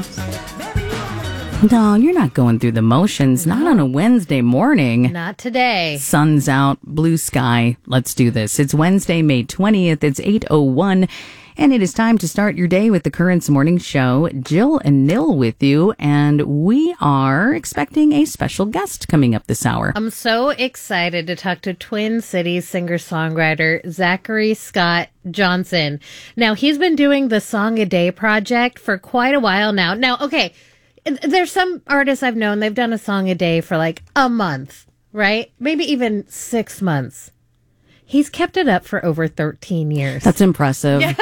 No, you're not going through the motions. Not on a Wednesday morning. Not today. Sun's out, blue sky. Let's do this. It's Wednesday, May 20th. It's 8:01. And it is time to start your day with the Currents Morning Show. Jill and Nil with you, and we are expecting a special guest coming up this hour. I'm so excited to talk to Twin Cities singer-songwriter Zachary Scott Johnson. Now, he's been doing the Song a Day project for quite a while now. Now, okay, there's some artists I've known, they've done a song a day for like a month, right? Maybe even 6 months. He's kept it up for over 13 years. That's impressive. Yeah.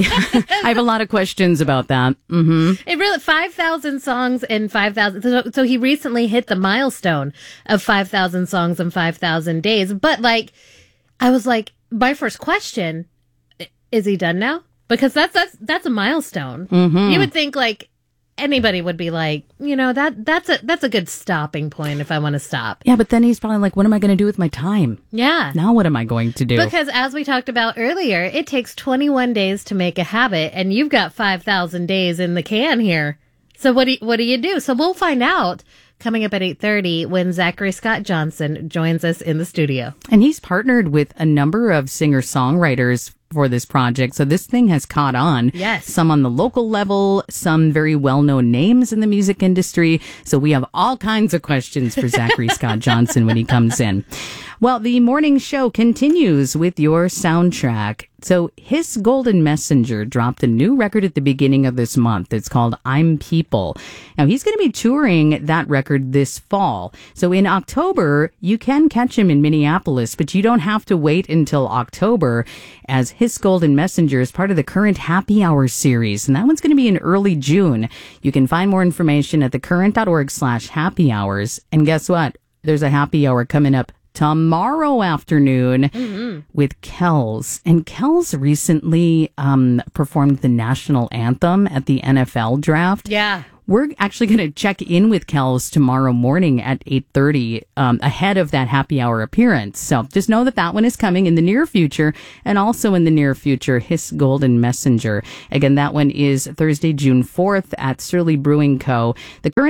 I have a lot of questions about that. Mm-hmm. It really 5,000 songs in 5,000. So he recently hit the milestone of 5,000 songs in 5,000 days. But like, I was like, my first question, is he done now? Because that's a milestone. Mm-hmm. You would think like anybody would be like, you know, that's a good stopping point if I want to stop. Yeah, but then he's probably like, what am I going to do with my time? Yeah. Now what am I going to do? Because as we talked about earlier, it takes 21 days to make a habit, and you've got 5,000 days in the can here. So what do you do? So we'll find out coming up at 8:30 when Zachary Scott Johnson joins us in the studio. And he's partnered with a number of singer-songwriters for this project. So this thing has caught on. Yes. Some on the local level, some very well-known names in the music industry. So we have all kinds of questions for Zachary Scott Johnson when he comes in. Well, the morning show continues with your soundtrack. So His Golden Messenger dropped a new record at the beginning of this month. It's called I'm People. Now, he's going to be touring that record this fall. So in October, you can catch him in Minneapolis, but you don't have to wait until October, as His Golden Messenger is part of the current Happy Hour series. And that one's going to be in early June. You can find more information at thecurrent.org/happy hours. And guess what? There's a happy hour coming up tomorrow afternoon with Kells. And Kells recently performed the national anthem at the NFL draft. Yeah. We're actually going to check in with Kells tomorrow morning at 8:30 ahead of that happy hour appearance. So just know that one is coming in the near future, and also in the near future, His Golden Messenger. Again, that one is Thursday, June 4th at Surly Brewing Co.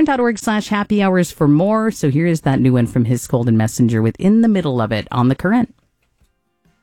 Thecurrent.org/happy hours for more. So here is that new one from His Golden Messenger within the middle of it on The Current.